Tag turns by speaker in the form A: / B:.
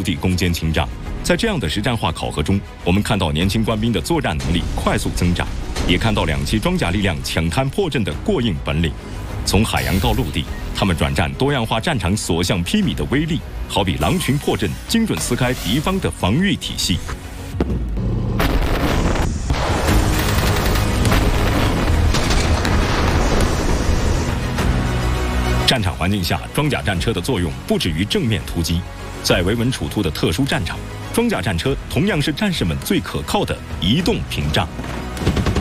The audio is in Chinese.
A: 地攻坚情仗。在这样的实战化考核中，我们看到年轻官兵的作战能力快速增长，也看到两栖装甲力量抢滩破阵的过硬本领。从海洋到陆地，他们转战多样化战场所向披靡的威力，好比狼群破阵，精准撕开敌方的防御体系。战场环境下，装甲战车的作用不止于正面突击，在维稳处突的特殊战场，装甲战车同样是战士们最可靠的移动屏障。